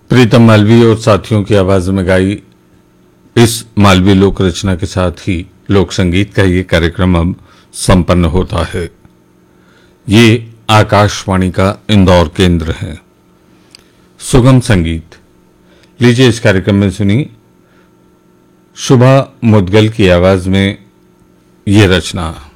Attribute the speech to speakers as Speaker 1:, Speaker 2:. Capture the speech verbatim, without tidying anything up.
Speaker 1: प्रीतम मालवीय और साथियों की आवाज में गाई इस मालवीय लोक रचना के साथ ही लोक संगीत का ये कार्यक्रम अब संपन्न होता है। ये आकाशवाणी का इंदौर केंद्र है। सुगम संगीत लीजिए इस कार्यक्रम में सुनी शुभा मुदगल की आवाज में ये रचना।